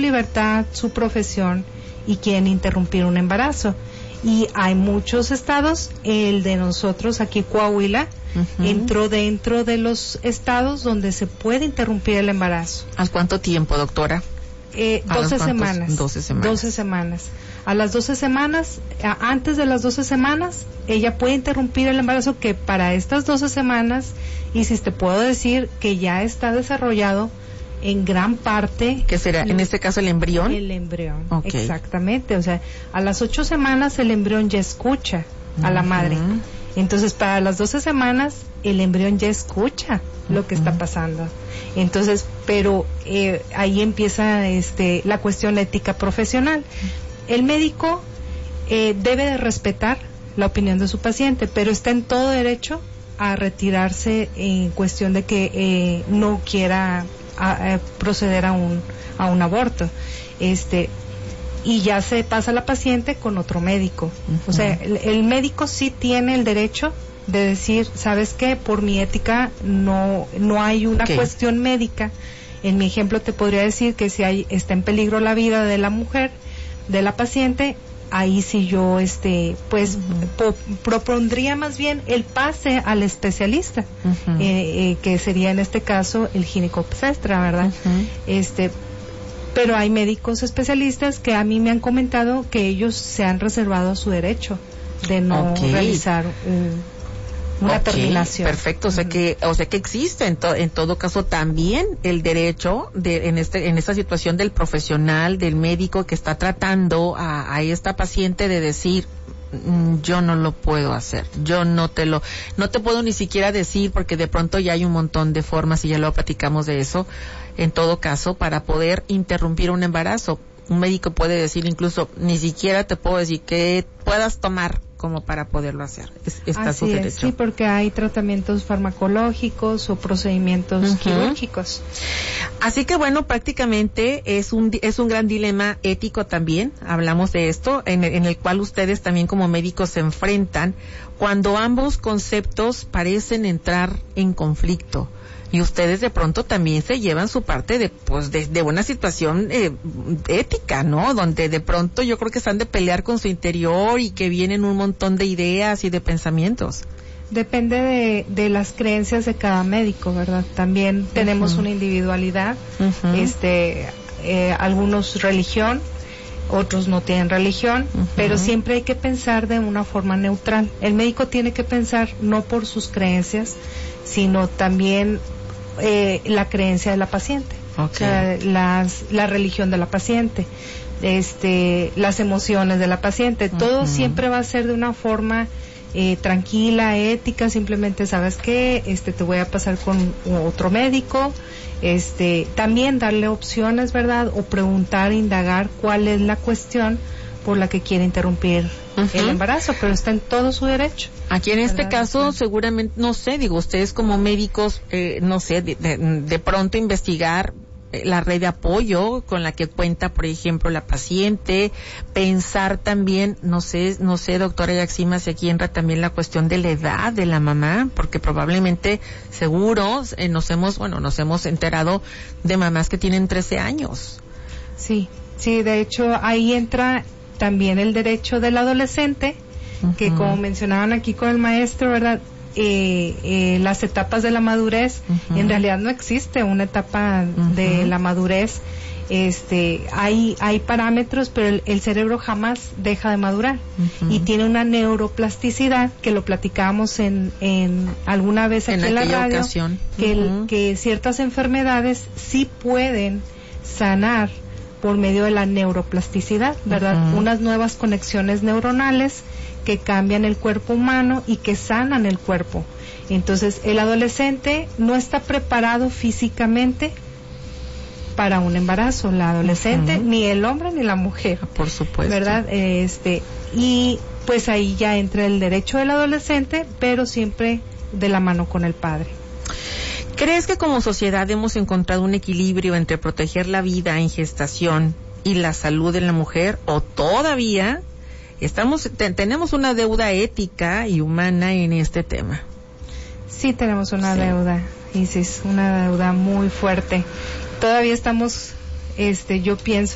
libertad, su profesión y quieren interrumpir un embarazo. Y hay muchos estados, el de nosotros aquí Coahuila, entró dentro de los estados donde se puede interrumpir el embarazo. ¿A cuánto tiempo, doctora? 12 semanas. 12 semanas. 12 semanas. A las 12 semanas, antes de las 12 semanas, ella puede interrumpir el embarazo, que para estas 12 semanas, y si te puedo decir que ya está desarrollado en gran parte. ¿Qué será? En este caso el embrión. El embrión, okay. Exactamente. O sea, a las 8 semanas el embrión ya escucha a la madre. Entonces, para las 12 semanas, el embrión ya escucha lo que está pasando. Entonces, pero ahí empieza la cuestión ética profesional. El médico debe de respetar la opinión de su paciente, pero está en todo derecho a retirarse en cuestión de que no quiera proceder a un aborto. Y ya se pasa la paciente con otro médico. O sea, el médico sí tiene el derecho de decir, ¿sabes qué? Por mi ética no hay una cuestión médica. En mi ejemplo te podría decir que si está en peligro la vida de la mujer, de la paciente, ahí sí yo propondría más bien el pase al especialista, que sería en este caso el ginecobstetra, ¿verdad? Pero hay médicos especialistas que a mí me han comentado que ellos se han reservado su derecho de no realizar una terminación. Perfecto, o sea que existe en todo caso también el derecho en esta situación del profesional, del médico que está tratando a esta paciente de decir, yo no lo puedo hacer, yo no te puedo ni siquiera decir, porque de pronto ya hay un montón de formas y ya lo platicamos de eso. En todo caso, para poder interrumpir un embarazo, un médico puede decir incluso, ni siquiera te puedo decir que puedas tomar como para poderlo hacer. Está su derecho. Sí, porque hay tratamientos farmacológicos o procedimientos quirúrgicos. Así que bueno, prácticamente es un gran dilema ético también. Hablamos de esto, en el cual ustedes también como médicos se enfrentan cuando ambos conceptos parecen entrar en conflicto. Y ustedes de pronto también se llevan su parte de una situación ética, ¿no? Donde de pronto yo creo que están de pelear con su interior y que vienen un montón de ideas y de pensamientos. Depende de las creencias de cada médico, ¿verdad? También tenemos una individualidad, algunos religión, otros no tienen religión, pero siempre hay que pensar de una forma neutral. El médico tiene que pensar no por sus creencias, sino también la creencia de la paciente, o sea, la religión de la paciente, las emociones de la paciente, todo siempre va a ser de una forma tranquila, ética. Simplemente, ¿sabes qué? Te voy a pasar con otro médico, también darle opciones, ¿verdad? O preguntar, indagar cuál es la cuestión por la que quiere interrumpir el embarazo, pero está en todo su derecho. Aquí en este caso, seguramente, no sé, digo, ustedes como médicos, no sé, de pronto investigar la red de apoyo con la que cuenta, por ejemplo, la paciente, pensar también, no sé, doctora Yaxima, si aquí entra también la cuestión de la edad de la mamá, porque probablemente, seguro, nos hemos enterado de mamás que tienen 13 años. Sí, de hecho, ahí entra también el derecho del adolescente, que como mencionaban aquí con el maestro, ¿verdad? Las etapas de la madurez, en realidad no existe una etapa de la madurez. Hay parámetros, pero el cerebro jamás deja de madurar y tiene una neuroplasticidad, que lo platicábamos en alguna vez aquí en la radio, ocasión. Que ciertas enfermedades sí pueden sanar por medio de la neuroplasticidad, ¿verdad? Unas nuevas conexiones neuronales que cambian el cuerpo humano y que sanan el cuerpo. Entonces, el adolescente no está preparado físicamente para un embarazo, la adolescente, ni el hombre ni la mujer. Por supuesto. ¿Verdad? Y pues ahí ya entra el derecho del adolescente, pero siempre de la mano con el padre. ¿Crees que como sociedad hemos encontrado un equilibrio entre proteger la vida en gestación y la salud de la mujer, o todavía tenemos una deuda ética y humana en este tema? Sí, tenemos una deuda, Isis, una deuda muy fuerte. Todavía estamos, yo pienso